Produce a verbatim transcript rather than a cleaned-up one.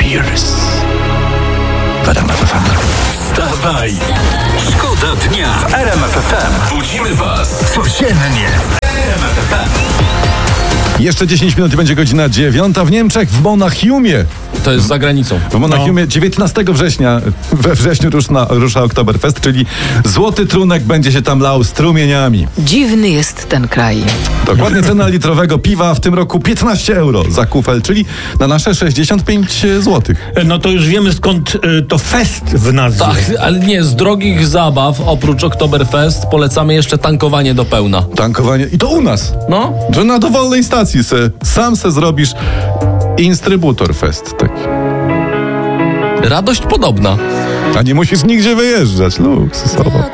Cheers. W R M F F M. Wstawaj! Szkoda dnia w R M F F M. Budzimy was codziennie w R M F F M. Jeszcze dziesięć minut i będzie godzina dziewiąta w Niemczech, w Monachiumie. To jest za granicą. W Monachiumie dziewiętnastego września, we wrześniu rusza, rusza Oktoberfest, czyli złoty trunek będzie się tam lał strumieniami. Dziwny jest ten kraj. Dokładnie cena litrowego piwa w tym roku piętnaście euro za kufel, czyli na nasze sześćdziesiąt pięć złotych. No to już wiemy, skąd y, to fest w nazwie. Tak, ale nie, z drogich zabaw, oprócz Oktoberfest, polecamy jeszcze tankowanie do pełna. Tankowanie. I to u nas. No. Że na dowolnej stacji se, sam se zrobisz instrybutor fest taki. Radość podobna. A nie musisz nigdzie wyjeżdżać. Luksusowo.